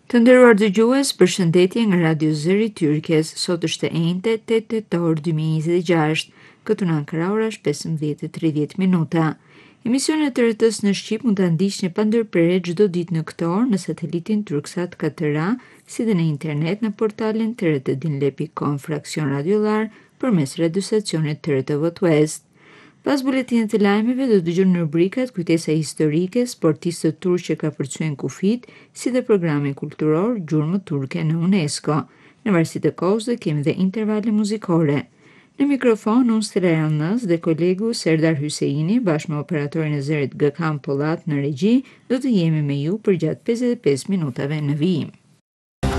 Të nderuar dëgjues, përshëndetje nga Radio Zëri Tyrkes. Sot është e njëjtë 8 tetor 2026. Këtu në Ankara orash 15:30 minuta. Emisionet të RTS në Shqip mund ta ndiqni pa ndërprerje çdo ditë në këtë orë në satelitin Turksat 4A, si dhe në internet në portalin trt.com fraksion radiolar përmes radiostacionit TRT West. Pas buletinit të lajmeve do të dëgjoni rubrikat Kujtesa historike, sportistët turq që ka përcyen kufit, si dhe programin kulturor Gjurmët turke në UNESCO. Në varësi të kohës do kemi dhe intervale muzikore. Në mikrofon unë Stella Elnaz dhe kolegu Serdar Hyseini bashkë me operatorin e zërit Gökhan Pollat në regji do të jemi me ju për gjatë 55 minutave në vijim.